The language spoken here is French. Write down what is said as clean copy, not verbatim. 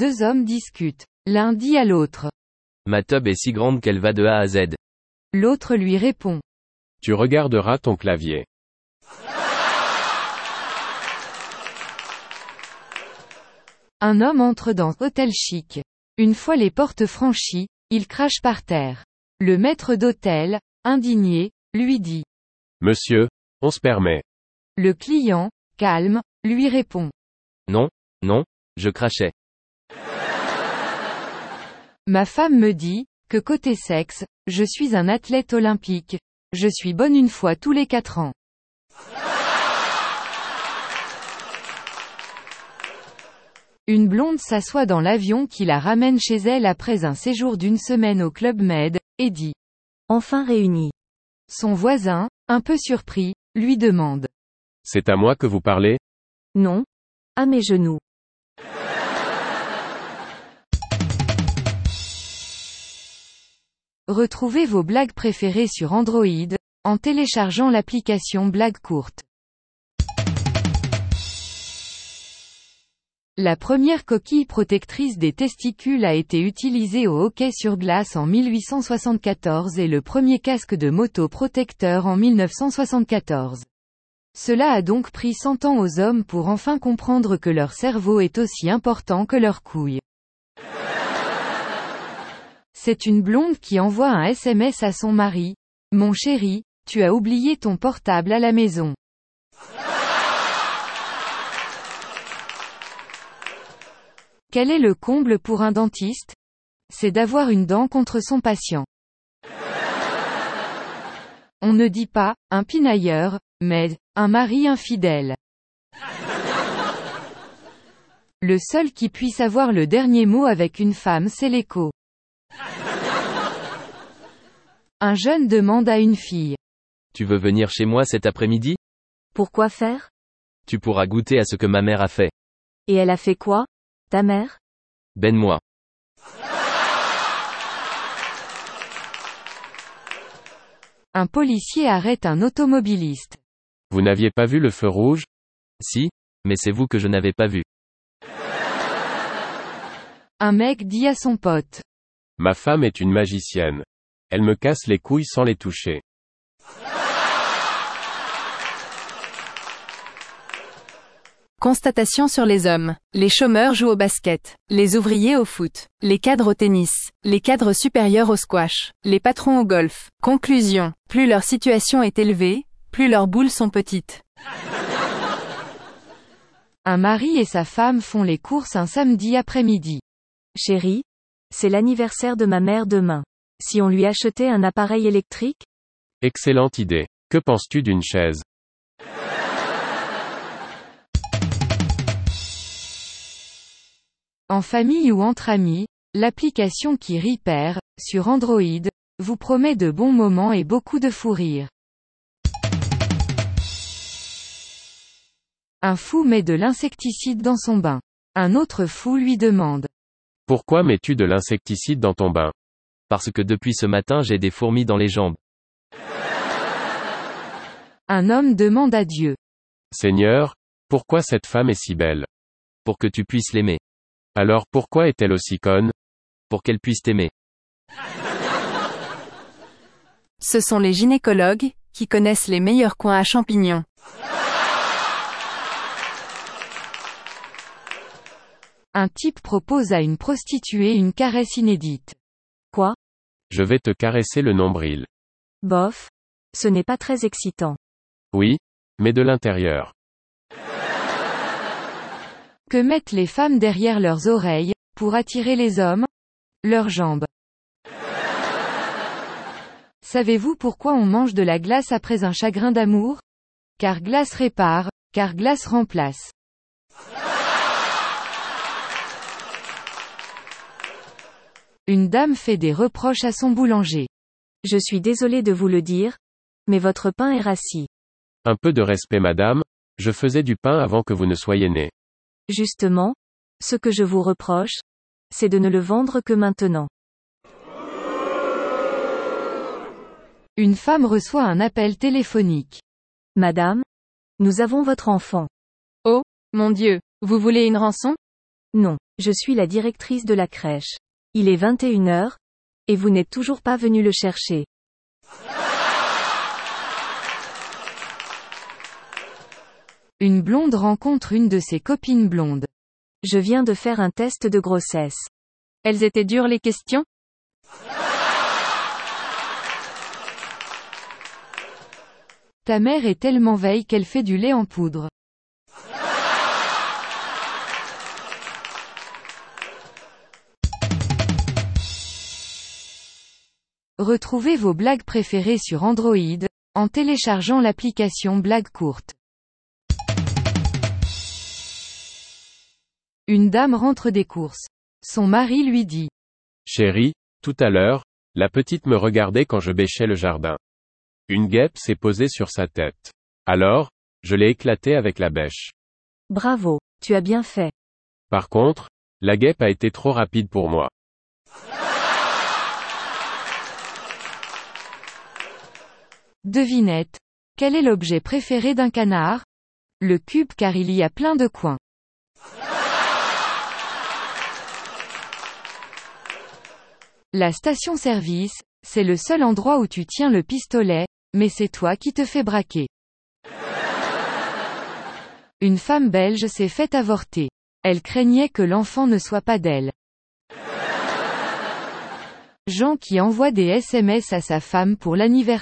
deux hommes discutent. L'un dit à l'autre. Ma tub est si grande qu'elle va de A à Z. L'autre lui répond. Tu regarderas ton clavier. Un homme entre dans hôtel chic. Une fois les portes franchies, il crache par terre. Le maître d'hôtel, indigné, lui dit. Monsieur, on se permet. Le client, calme, lui répond. Non, je crachais. Ma femme me dit, que côté sexe, je suis un athlète olympique. Je suis bonne une fois tous les 4 ans. Une blonde s'assoit dans l'avion qui la ramène chez elle après un séjour d'1 semaine au Club Med, et dit. Enfin réunis. Son voisin, un peu surpris, lui demande. C'est à moi que vous parlez? Non. À mes genoux. Retrouvez vos blagues préférées sur Android, en téléchargeant l'application Blagues courtes. La première coquille protectrice des testicules a été utilisée au hockey sur glace en 1874 et le premier casque de moto protecteur en 1974. Cela a donc pris 100 ans aux hommes pour enfin comprendre que leur cerveau est aussi important que leurs couilles. C'est une blonde qui envoie un SMS à son mari. Mon chéri, tu as oublié ton portable à la maison. Quel est le comble pour un dentiste? C'est d'avoir une dent contre son patient. On ne dit pas, un pinailleur, mais, un mari infidèle. Le seul qui puisse avoir le dernier mot avec une femme c'est l'écho. Un jeune demande à une fille. Tu veux venir chez moi cet après-midi? Pourquoi faire? Tu pourras goûter à ce que ma mère a fait. Et elle a fait quoi, ta mère? Ben-moi. Un policier arrête un automobiliste. Vous n'aviez pas vu le feu rouge? Si, mais c'est vous que je n'avais pas vu. Un mec dit à son pote. Ma femme est une magicienne. Elle me casse les couilles sans les toucher. Constatation sur les hommes. Les chômeurs jouent au basket, les ouvriers au foot, les cadres au tennis, les cadres supérieurs au squash, les patrons au golf. Conclusion. Plus leur situation est élevée, plus leurs boules sont petites. Un mari et sa femme font les courses un samedi après-midi. Chérie, c'est l'anniversaire de ma mère demain. Si on lui achetait un appareil électrique? Excellente idée. Que penses-tu d'une chaise? En famille ou entre amis, l'application qui rit perd, sur Android, vous promet de bons moments et beaucoup de fou rire. Un fou met de l'insecticide dans son bain. Un autre fou lui demande. Pourquoi mets-tu de l'insecticide dans ton bain? Parce que depuis ce matin j'ai des fourmis dans les jambes. Un homme demande à Dieu. Seigneur, pourquoi cette femme est si belle? Pour que tu puisses l'aimer. Alors pourquoi est-elle aussi conne? Pour qu'elle puisse t'aimer. Ce sont les gynécologues, qui connaissent les meilleurs coins à champignons. Un type propose à une prostituée une caresse inédite. Quoi? Je vais te caresser le nombril. Bof. Ce n'est pas très excitant. Oui, mais de l'intérieur. Que mettent les femmes derrière leurs oreilles, pour attirer les hommes? Leurs jambes. Savez-vous pourquoi on mange de la glace après un chagrin d'amour? Car glace répare, car glace remplace. Une dame fait des reproches à son boulanger. Je suis désolée de vous le dire, mais votre pain est rassis. Un peu de respect madame, je faisais du pain avant que vous ne soyez née. Justement, ce que je vous reproche, c'est de ne le vendre que maintenant. Une femme reçoit un appel téléphonique. Madame, nous avons votre enfant. Oh, mon Dieu, vous voulez une rançon? Non, Je suis la directrice de la crèche. Il est 21h, et vous n'êtes toujours pas venu le chercher. Une blonde rencontre une de ses copines blondes. Je viens de faire un test de grossesse. Elles étaient dures les questions? Ta mère est tellement veille qu'elle fait du lait en poudre. Retrouvez vos blagues préférées sur Android, en téléchargeant l'application Blagues courtes. Une dame rentre des courses. Son mari lui dit. Chérie, tout à l'heure, la petite me regardait quand je bêchais le jardin. Une guêpe s'est posée sur sa tête. Alors, je l'ai éclatée avec la bêche. Bravo, tu as bien fait. Par contre, la guêpe a été trop rapide pour moi. Devinette. Quel est l'objet préféré d'un canard? Le cube car il y a plein de coins. La station-service, c'est le seul endroit où tu tiens le pistolet, mais c'est toi qui te fais braquer. Une femme belge s'est fait avorter. Elle craignait que l'enfant ne soit pas d'elle. Jean qui envoie des SMS à sa femme pour l'anniversaire.